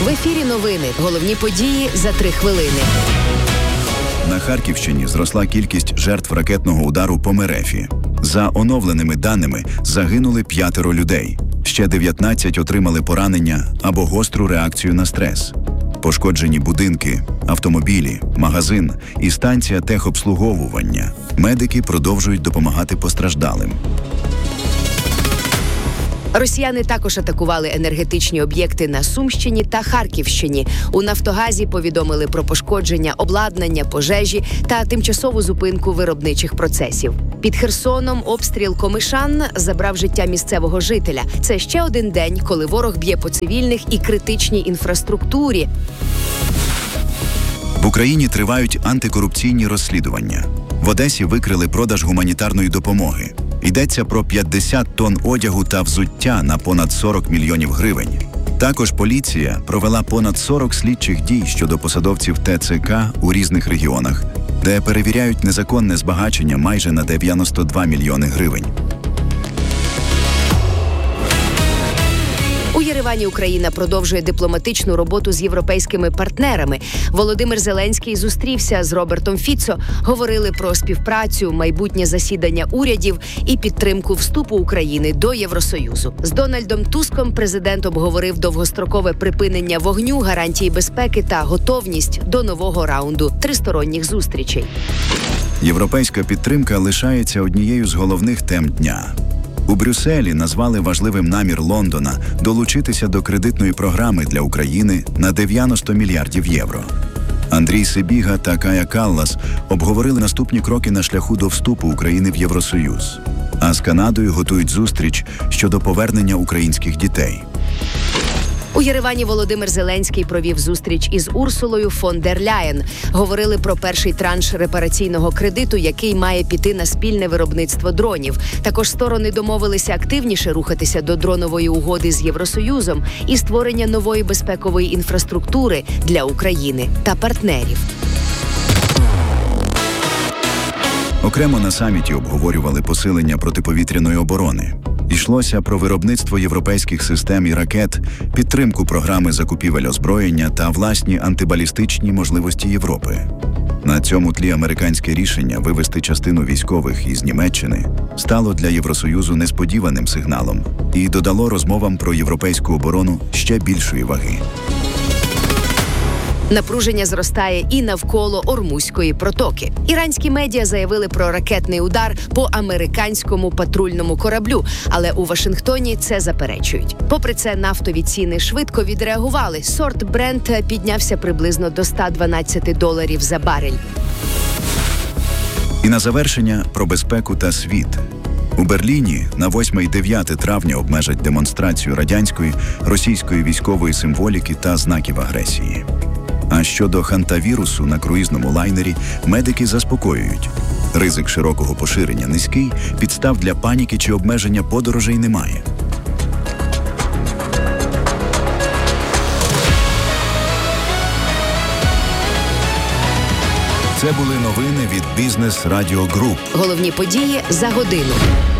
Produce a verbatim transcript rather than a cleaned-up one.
В ефірі новини. Головні події за три хвилини. На Харківщині зросла кількість жертв ракетного удару по Мерефі. За оновленими даними, загинули п'ятеро людей. Ще дев'ятнадцять отримали поранення або гостру реакцію на стрес. Пошкоджені будинки, автомобілі, магазин і станція техобслуговування. Медики продовжують допомагати постраждалим. Росіяни також атакували енергетичні об'єкти на Сумщині та Харківщині. У «Нафтогазі» повідомили про пошкодження обладнання, пожежі та тимчасову зупинку виробничих процесів. Під Херсоном обстріл Комишан забрав життя місцевого жителя. Це ще один день, коли ворог б'є по цивільних і критичній інфраструктурі. В Україні тривають антикорупційні розслідування. В Одесі викрили продаж гуманітарної допомоги. Йдеться про п'ятдесят тонн одягу та взуття на понад сорок мільйонів гривень. Також поліція провела понад сорок слідчих дій щодо посадовців Те Це Ка у різних регіонах, де перевіряють незаконне збагачення майже на дев'яносто два мільйони гривень. У Єревані Україна продовжує дипломатичну роботу з європейськими партнерами. Володимир Зеленський зустрівся з Робертом Фіцо, говорили про співпрацю, майбутнє засідання урядів і підтримку вступу України до Євросоюзу. З Дональдом Туском президент обговорив довгострокове припинення вогню, гарантії безпеки та готовність до нового раунду тристоронніх зустрічей. Європейська підтримка лишається однією з головних тем дня. У Брюсселі назвали важливим намір Лондона долучитися до кредитної програми для України на дев'яносто мільярдів євро. Андрій Сибіга та Кая Каллас обговорили наступні кроки на шляху до вступу України в Євросоюз. А з Канадою готують зустріч щодо повернення українських дітей. У Єревані Володимир Зеленський провів зустріч із Урсулою фон дер Ляєн. Говорили про перший транш репараційного кредиту, який має піти на спільне виробництво дронів. Також сторони домовилися активніше рухатися до дронової угоди з Євросоюзом і створення нової безпекової інфраструктури для України та партнерів. Окремо на саміті обговорювали посилення протиповітряної оборони. Йшлося про виробництво європейських систем і ракет, підтримку програми закупівель озброєння та власні антибалістичні можливості Європи. На цьому тлі американське рішення вивести частину військових із Німеччини стало для Євросоюзу несподіваним сигналом і додало розмовам про європейську оборону ще більшої ваги. Напруження зростає і навколо Ормузької протоки. Іранські медіа заявили про ракетний удар по американському патрульному кораблю, але у Вашингтоні це заперечують. Попри це, нафтові ціни швидко відреагували. Сорт Брент піднявся приблизно до ста дванадцяти доларів за барель. І на завершення про безпеку та світ. У Берліні на восьме і дев'яте травня обмежать демонстрацію радянської, російської військової символіки та знаків агресії. А щодо хантавірусу на круїзному лайнері, медики заспокоюють. Ризик широкого поширення низький, підстав для паніки чи обмеження подорожей немає. Це були новини від Бізнес Радіо Груп. Головні події за годину.